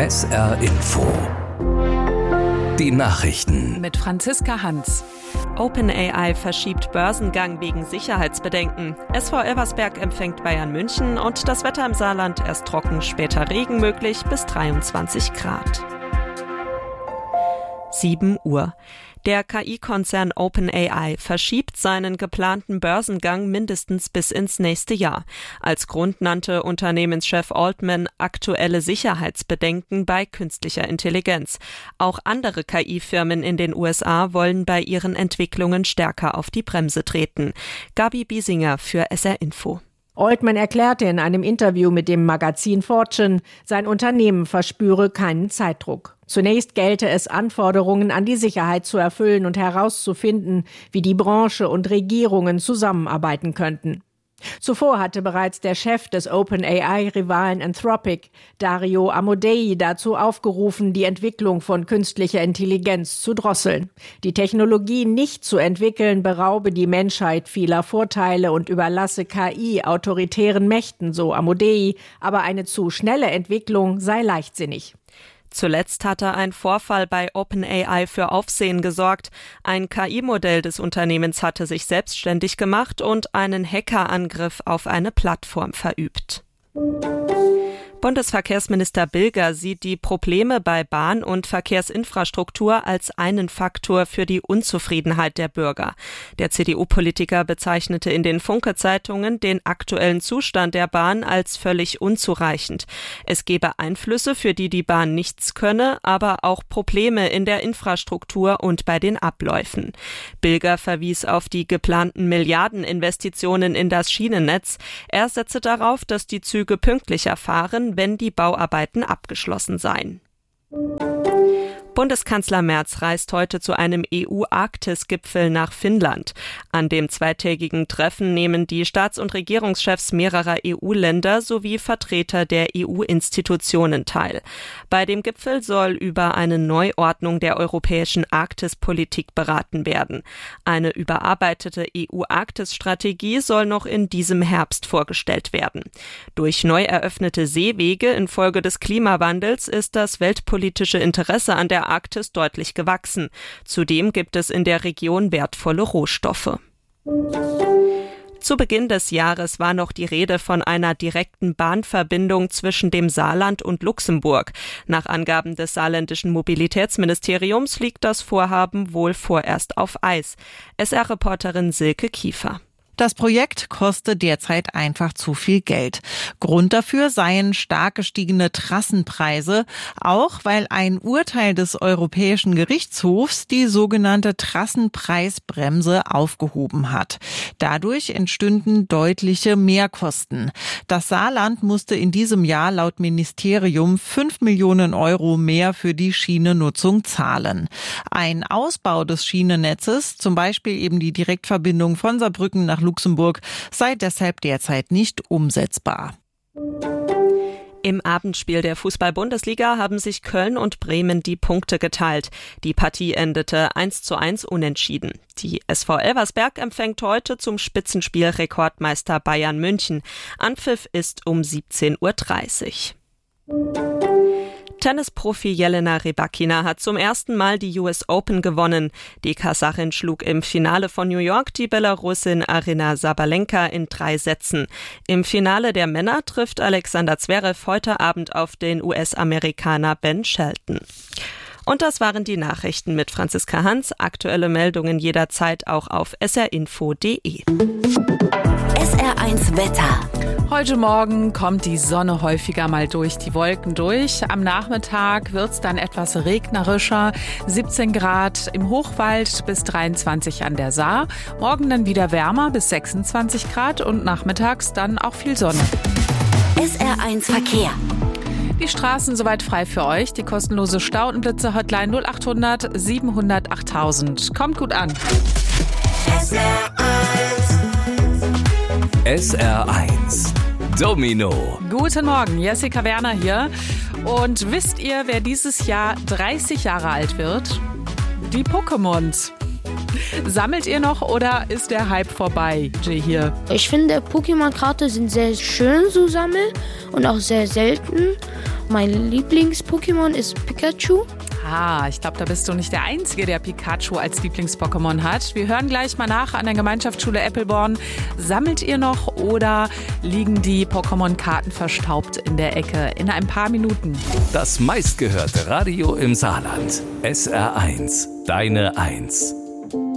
SR Info. Die Nachrichten. Mit Franziska Hans. OpenAI verschiebt Börsengang wegen Sicherheitsbedenken. SV Elversberg empfängt Bayern München und das Wetter im Saarland erst trocken, später Regen möglich bis 23 Grad. 7 Uhr. Der KI-Konzern OpenAI verschiebt seinen geplanten Börsengang mindestens bis ins nächste Jahr. Als Grund nannte Unternehmenschef Altman aktuelle Sicherheitsbedenken bei künstlicher Intelligenz. Auch andere KI-Firmen in den USA wollen bei ihren Entwicklungen stärker auf die Bremse treten. Gabi Biesinger für SR Info. Altman erklärte in einem Interview mit dem Magazin Fortune, sein Unternehmen verspüre keinen Zeitdruck. Zunächst gelte es, Anforderungen an die Sicherheit zu erfüllen und herauszufinden, wie die Branche und Regierungen zusammenarbeiten könnten. Zuvor hatte bereits der Chef des OpenAI-Rivalen Anthropic, Dario Amodei, dazu aufgerufen, die Entwicklung von künstlicher Intelligenz zu drosseln. Die Technologie nicht zu entwickeln, beraube die Menschheit vieler Vorteile und überlasse KI autoritären Mächten, so Amodei, aber eine zu schnelle Entwicklung sei leichtsinnig. Zuletzt hatte ein Vorfall bei OpenAI für Aufsehen gesorgt. Ein KI-Modell des Unternehmens hatte sich selbstständig gemacht und einen Hackerangriff auf eine Plattform verübt. Bundesverkehrsminister Bilger sieht die Probleme bei Bahn- und Verkehrsinfrastruktur als einen Faktor für die Unzufriedenheit der Bürger. Der CDU-Politiker bezeichnete in den Funke-Zeitungen den aktuellen Zustand der Bahn als völlig unzureichend. Es gebe Einflüsse, für die die Bahn nichts könne, aber auch Probleme in der Infrastruktur und bei den Abläufen. Bilger verwies auf die geplanten Milliardeninvestitionen in das Schienennetz. Er setze darauf, dass die Züge pünktlicher fahren, wenn die Bauarbeiten abgeschlossen seien. Bundeskanzler Merz reist heute zu einem EU-Arktis-Gipfel nach Finnland. An dem zweitägigen Treffen nehmen die Staats- und Regierungschefs mehrerer EU-Länder sowie Vertreter der EU-Institutionen teil. Bei dem Gipfel soll über eine Neuordnung der europäischen Arktispolitik beraten werden. Eine überarbeitete EU-Arktis-Strategie soll noch in diesem Herbst vorgestellt werden. Durch neu eröffnete Seewege infolge des Klimawandels ist das weltpolitische Interesse an der Arktis deutlich gewachsen. Zudem gibt es in der Region wertvolle Rohstoffe. Zu Beginn des Jahres war noch die Rede von einer direkten Bahnverbindung zwischen dem Saarland und Luxemburg. Nach Angaben des saarländischen Mobilitätsministeriums liegt das Vorhaben wohl vorerst auf Eis. SR-Reporterin Silke Kiefer. Das Projekt kostet derzeit einfach zu viel Geld. Grund dafür seien stark gestiegene Trassenpreise, auch weil ein Urteil des Europäischen Gerichtshofs die sogenannte Trassenpreisbremse aufgehoben hat. Dadurch entstünden deutliche Mehrkosten. Das Saarland musste in diesem Jahr laut Ministerium 5 Millionen Euro mehr für die Schienennutzung zahlen. Ein Ausbau des Schienennetzes, zum Beispiel eben die Direktverbindung von Saarbrücken nach Luxemburg, sei deshalb derzeit nicht umsetzbar. Im Abendspiel der Fußball-Bundesliga haben sich Köln und Bremen die Punkte geteilt. Die Partie endete 1:1 unentschieden. Die SV Elversberg empfängt heute zum Spitzenspiel Rekordmeister Bayern München. Anpfiff ist um 17:30 Uhr. Tennisprofi Jelena Rybakina hat zum ersten Mal die US Open gewonnen. Die Kasachin schlug im Finale von New York die Belarusin Aryna Sabalenka in 3 Sätzen. Im Finale der Männer trifft Alexander Zverev heute Abend auf den US-Amerikaner Ben Shelton. Und das waren die Nachrichten mit Franziska Hans. Aktuelle Meldungen jederzeit auch auf srinfo.de. SR1 Wetter. Heute Morgen kommt die Sonne häufiger mal durch die Wolken durch. Am Nachmittag wird's dann etwas regnerischer. 17 Grad im Hochwald bis 23 an der Saar. Morgen dann wieder wärmer bis 26 Grad und nachmittags dann auch viel Sonne. SR1 Verkehr. Die Straßen soweit frei für euch. Die kostenlose Stau- und Blitzer-Hotline 0800 700 8000. Kommt gut an. SR1 Domino. Guten Morgen, Jessica Werner hier. Und wisst ihr, wer dieses Jahr 30 Jahre alt wird? Die Pokémons. Sammelt ihr noch oder ist der Hype vorbei, Jay hier? Ich finde, Pokémon-Karten sind sehr schön zu sammeln und auch sehr selten. Mein Lieblings-Pokémon ist Pikachu. Ich glaube, da bist du nicht der Einzige, der Pikachu als Lieblings-Pokémon hat. Wir hören gleich mal nach an der Gemeinschaftsschule Eppelborn. Sammelt ihr noch oder liegen die Pokémon-Karten verstaubt in der Ecke? In ein paar Minuten. Das meistgehörte Radio im Saarland. SR1, deine 1.